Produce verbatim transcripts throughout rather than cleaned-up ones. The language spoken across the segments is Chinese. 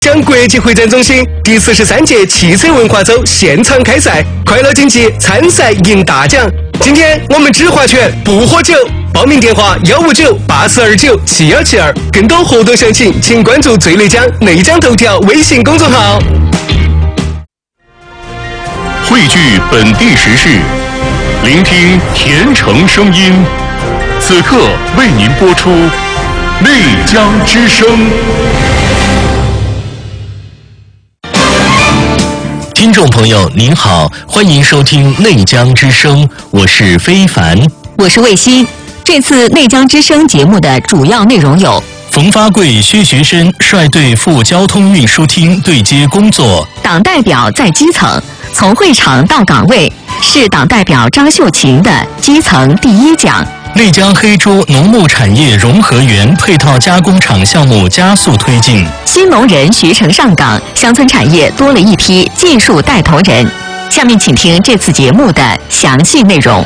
江国际会展中心第四十三届汽车文化周现场开赛，快乐竞技，参赛赢大奖。今天我们只划拳不喝酒，报名电话幺五九八四二九七幺七二，更多活动详情请关注最内江内江头条微信公众号。 汇聚本地时事，聆听甜城声音，此刻为您播出内江之声。 听众朋友您好，欢迎收听内江之声，我是非凡， 我是魏欣。这次内江之声节目的主要内容有： 冯发贵、薛学深率队赴交通运输厅对接工作； 党代表在基层，从会场到岗位，是党代表张秀琴的基层第一奖。 内江黑猪农牧产业融合园配套加工厂项目加速推进， 新农人学成上岗，乡村产业多了一批技术带头人。下面请听这次节目的详细内容。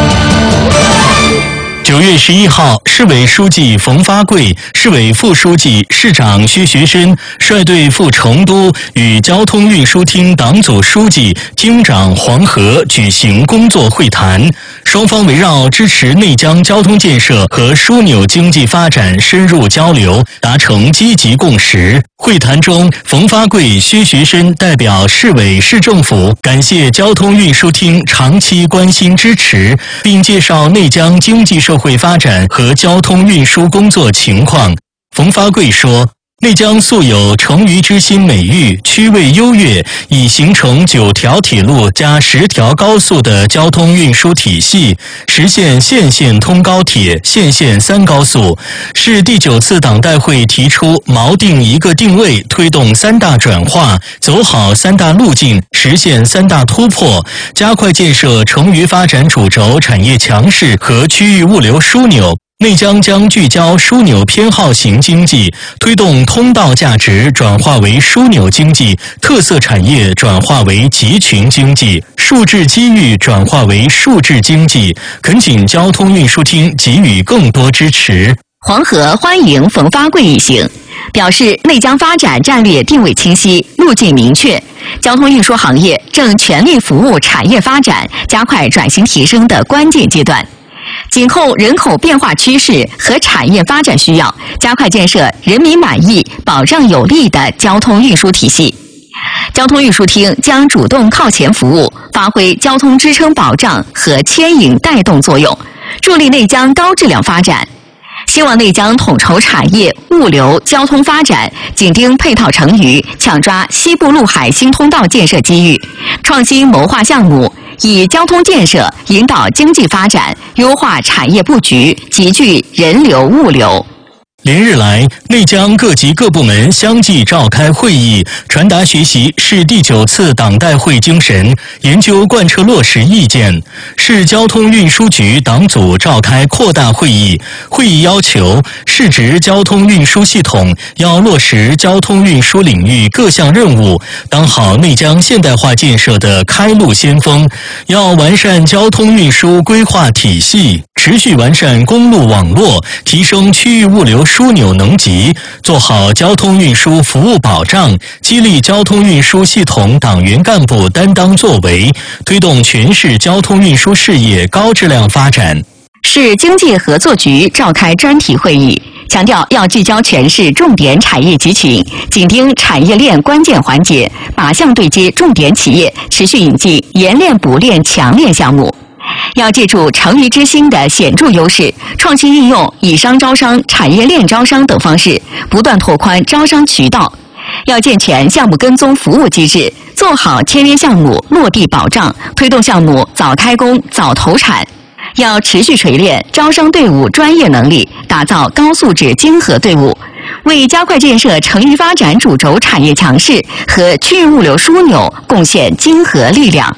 九月十一号，市委书记冯发贵、市委副书记、市长薛学深率队赴成都，与交通运输厅党组书记、厅长黄河举行工作会谈。双方围绕支持内江交通建设和枢纽经济发展深入交流，达成积极共识。会谈中，冯发贵、薛学深代表市委市政府感谢交通运输厅长期关心支持，并介绍内江经济社会发展和交通运输工作情况。冯发贵说，内江素有成渝之心美誉，区位优越，已形成九条铁路加十条高速的交通运输体系，实现县县通高铁、县县三高速。是第九次党代会提出锚定一个定位，推动三大转化，走好三大路径，实现三大突破，加快建设成渝发展主轴产业强势和区域物流枢纽。内江将聚焦枢纽偏好型经济，推动通道价值转化为枢纽经济，特色产业转化为集群经济，数字机遇转化为数字经济，恳请交通运输厅给予更多支持。 黄河欢迎冯发贵一行，表示内江发展战略定位清晰，路径明确，交通运输行业正全力服务产业发展，加快转型提升的关键阶段。紧扣人口变化趋势和产业发展需要，加快建设人民满意、保障有力的交通运输体系。交通运输厅将主动靠前服务，发挥交通支撑保障和牵引带动作用，助力内江高质量发展。希望内江统筹产业、物流、交通发展，紧盯配套成渝，抢抓西部陆海新通道建设机遇，创新谋划项目，以交通建设引导经济发展，优化产业布局，集聚人流物流。 连日来，内江各级各部门相继召开会议，传达学习市第九次党代会精神，研究贯彻落实意见。市交通运输局党组召开扩大会议，会议要求市直交通运输系统要落实交通运输领域各项任务，当好内江现代化建设的开路先锋，要完善交通运输规划体系，持续完善公路网络，提升区域物流枢纽能级，做好交通运输服务保障，激励交通运输系统党员干部担当作为，推动全市交通运输事业高质量发展。 市经济合作局召开专题会议，强调要聚焦全市重点产业集群，紧盯产业链关键环节，靶向对接重点企业，持续引进研链补链强链项目。要借助成渝之星的显著优势，创新运用以商招商、产业链招商等方式，不断拓宽招商渠道。要健全项目跟踪服务机制，做好签约项目落地保障，推动项目早开工、早投产。要持续锤炼招商队伍专业能力，打造高素质精核队伍，为加快建设成渝发展主轴产业强势和区域物流枢纽贡献精核力量。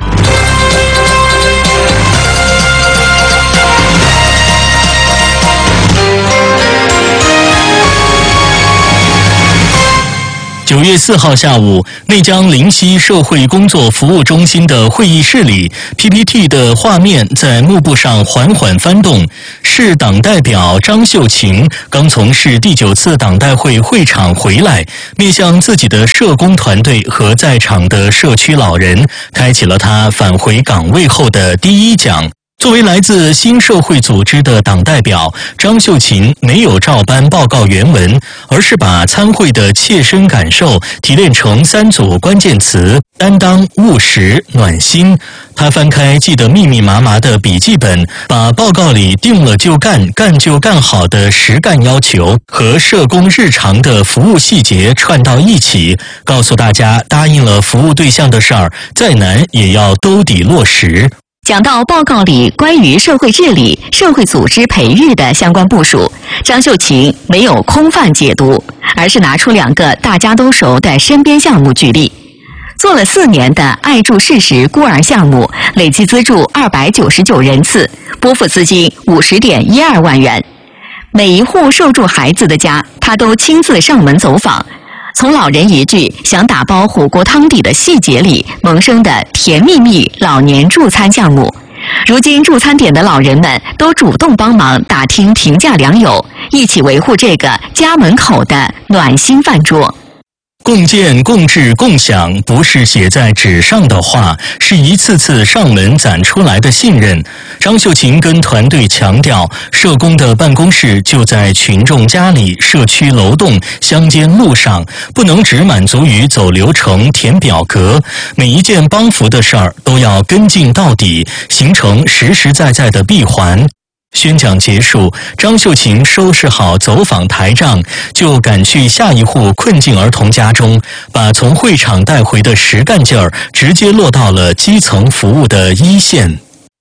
九九月四号下午，内江灵溪社会工作服务中心的会议室里 ，P P T 的画面在幕布上缓缓翻动。市党代表张秀琴刚从市第九次党代会会场回来，面向自己的社工团队和在场的社区老人，开启了他返回岗位后的第一讲。作为来自新社会组织的党代表，张秀琴没有照搬报告原文，而是把参会的切身感受提炼成三组关键词：担当、务实、暖心。他翻开记得密密麻麻的笔记本，把报告里定了就干、干就干好的实干要求和社工日常的服务细节串到一起，告诉大家答应了服务对象的事儿，再难也要兜底落实。 讲到报告里关于社会治理、社会组织培育的相关部署，张秀琴没有空泛解读，而是拿出两个大家都熟的身边项目举例。做了四年的爱助事实孤儿项目，累计资助二百九十九人次，拨付资金五十点一二万元。每一户受助孩子的家，他都亲自上门走访。从老人一句想打包火锅汤底的细节里萌生的甜蜜蜜老年助餐项目，如今助餐点的老人们都主动帮忙打听评价良友，一起维护这个家门口的暖心饭桌。 共建、共治、共享不是写在纸上的话，是一次次上门攒出来的信任。张秀琴跟团队强调，社工的办公室就在群众家里、社区楼栋、乡间路上，不能只满足于走流程、填表格，每一件帮扶的事儿都要跟进到底，形成实实在在的闭环。宣讲结束，张秀琴收拾好走访台账，就赶去下一户困境儿童家中，把从会场带回的实干劲儿直接落到了基层服务的一线。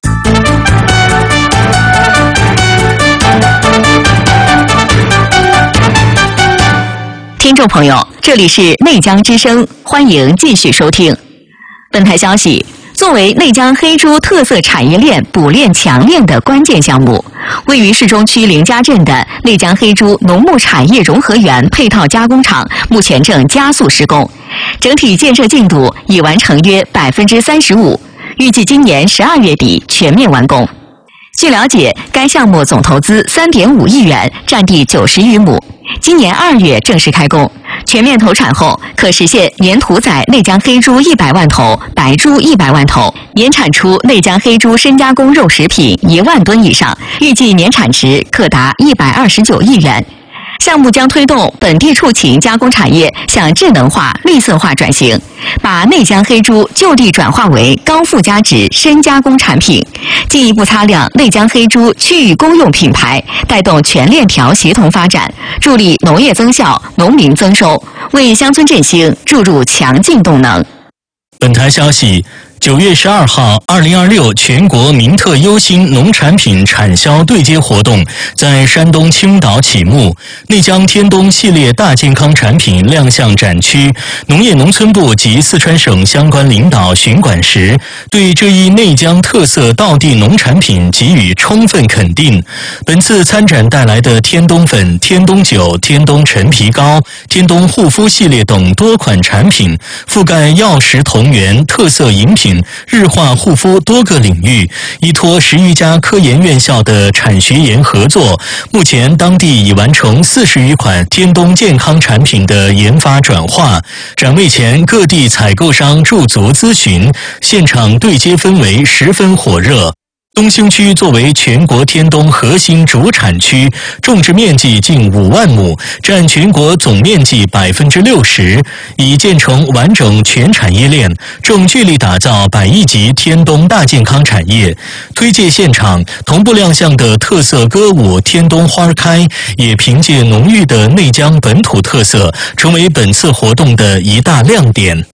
听众朋友，这里是内江之声，欢迎继续收听。本台消息，作为内江黑猪特色产业链捕链强链的关键项目，位于市中区林家镇的内江黑猪农牧产业融合园配套加工厂目前正加速施工，整体建设进度已完成约百分之三十五，预计今年十二月底全面完工。据了解，该项目总投资三点五亿元，占地九十余亩，今年二月正式开工。全面投产后，可实现年屠宰内江黑猪一百万头、白猪一百万头，年产出内江黑猪深加工肉食品一万吨以上，预计年产值可达一百二十九亿元。项目将推动本地畜禽加工产业向智能化、绿色化转型，把内江黑猪就地转化为高附加值深加工产品，进一步擦亮内江黑猪区域公用品牌，带动全链条协同发展，助力农业增效、农民增收，为乡村振兴注入强劲动能。 本台消息，九月十二号，二零二六全国民特优新农产品产销对接活动在山东青岛启幕。内江天东系列大健康产品亮相展区，农业农村部及四川省相关领导巡馆时，对这一内江特色道地农产品给予充分肯定。本次参展带来的天东粉、天东酒、天东陈皮膏、天东护肤系列等多款产品，覆盖药食同源、特色饮品、日化护肤多个领域，依托十余家科研院校的产学研合作，目前当地已完成四十余款天东健康产品的研发转化。展位前，各地采购商驻足咨询，现场对接氛围十分火热。东兴区作为全国天东核心主产区，种植面积近五万亩，占全国总面积百分之六十，已建成完整全产业链，正聚力打造百亿级天东大健康产业。推介现场同步亮相的特色歌舞《天东花开》，也凭借浓郁的内江本土特色，成为本次活动的一大亮点。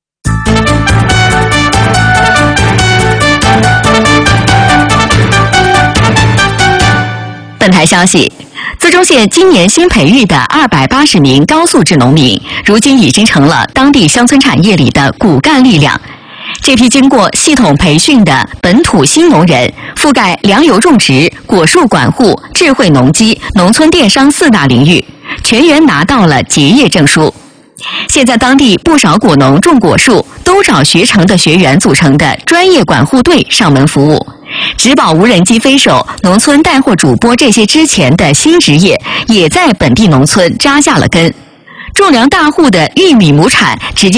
本台消息，淄中县今年新培育的二百八十名高素质农民，如今已经成了当地乡村产业里的骨干力量。这批经过系统培训的本土新农人，覆盖粮油种植、果树管护、智慧农机、农村电商四大领域，全员拿到了结业证书。 现在当地不少果农种果树都找学成的学员组成的专业管护队上门服务。植保无人机飞手、农村带货主播这些之前的新职业，也在本地农村扎下了根。种粮大户的玉米亩产直接